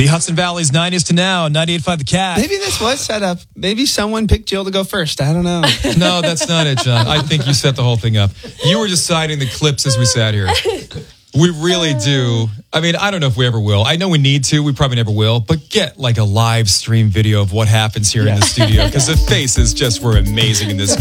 The Hudson Valley's 90s to now, 98.5 The Cat. Maybe this was set up. Maybe someone picked Jill to go first. I don't know. No, that's not it, John. I think you set the whole thing up. You were just citing the clips as we sat here. We really do. I mean, I don't know if we ever will. I know we need to. We probably never will. But get like a live stream video of what happens here in the studio, because the faces just were amazing in this